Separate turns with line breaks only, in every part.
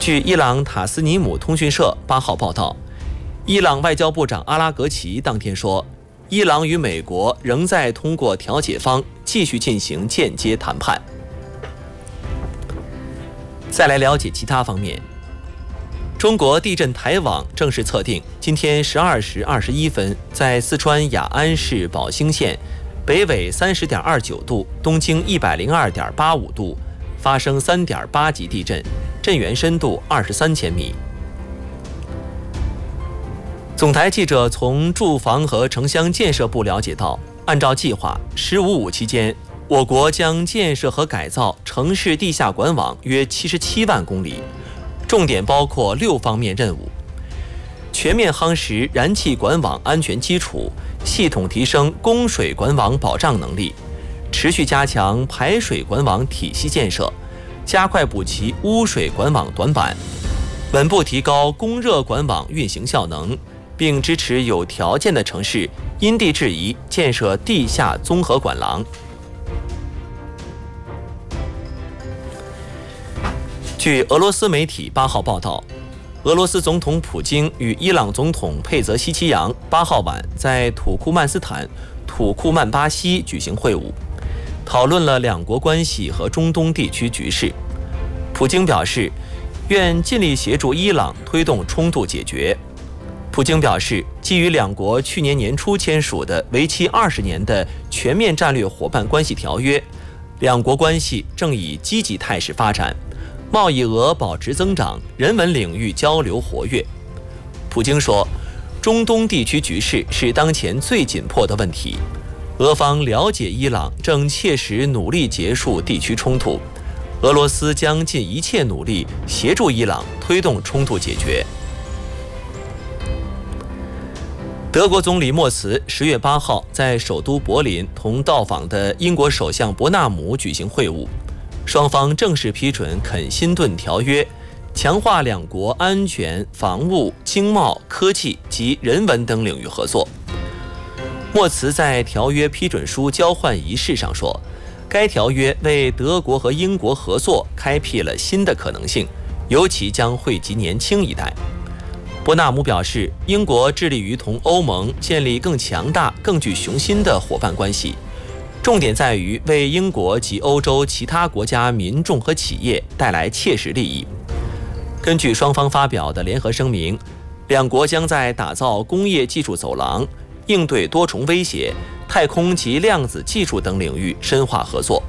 据伊朗塔斯尼姆通讯社8号报道，伊朗外交部长阿拉格齐当天说，伊朗与美国仍在通过调解方继续进行间接谈判。再来了解其他方面。中国地震台网正式测定，今天12时21分，在四川雅安市宝兴县北纬30.29度、东经102.85度发生3.8级地震，震源深度23千米。总台记者从住房和城乡建设部了解到，按照计划，“15+5”期间，我国将建设和改造城市地下管网约77万公里，重点包括6方面任务：全面夯实燃气管网安全基础，系统提升供水管网保障能力，持续加强排水管网体系建设，加快补齐污水管网短板，稳步提高供热管网运行效能，并支持有条件的城市因地制宜建设地下综合管廊。据俄罗斯媒体8号报道，俄罗斯总统普京与伊朗总统佩泽希奇扬8号晚在土库曼斯坦土库曼巴西举行会晤，讨论了两国关系和中东地区局势。普京表示，愿尽力协助伊朗推动冲突解决。普京表示，基于两国去年年初签署的为期20年的全面战略伙伴关系条约，两国关系正以积极态势发展，贸易额保持增长，人文领域交流活跃。普京说，中东地区局势是当前最紧迫的问题，俄方了解伊朗正切实努力结束地区冲突，俄罗斯将尽一切努力协助伊朗推动冲突解决。德国总理默茨10月8号在首都柏林同到访的英国首相伯纳姆举行会晤，双方正式批准肯辛顿条约，强化两国安全、防务、经贸、科技及人文等领域合作。默茨在条约批准书交换仪式上说，该条约为德国和英国合作开辟了新的可能性，尤其将惠及年轻一代。伯纳姆表示，英国致力于同欧盟建立更强大、更具雄心的伙伴关系，重点在于为英国及欧洲其他国家民众和企业带来切实利益。根据双方发表的联合声明，两国将在打造工业技术走廊、应对多重威胁、太空及量子技术等领域深化合作。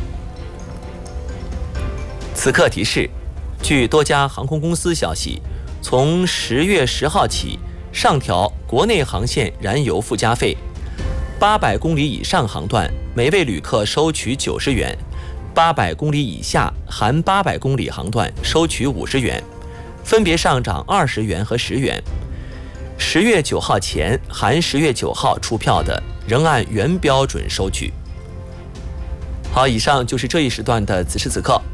此刻提示，据多家航空公司消息，从10月10号起上调国内航线燃油附加费，800公里以上航段每位旅客收取90元，800公里以下含800公里航段收取50元，分别上涨20元和10元。10月9号前含10月9号出票的，仍按原标准收取。好，以上就是这一时段的此时此刻